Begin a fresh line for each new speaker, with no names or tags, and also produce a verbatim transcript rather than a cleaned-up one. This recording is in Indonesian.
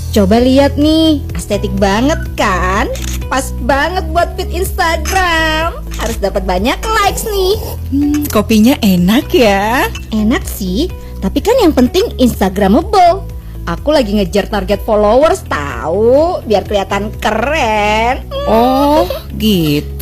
Coba lihat nih, estetik banget kan? Pas banget buat feed Instagram. Harus dapat banyak likes nih.
Hmm, kopinya enak ya.
Enak sih, tapi kan yang penting Instagramable. Aku lagi ngejar target followers tahu, biar kelihatan keren.
Oh, gitu.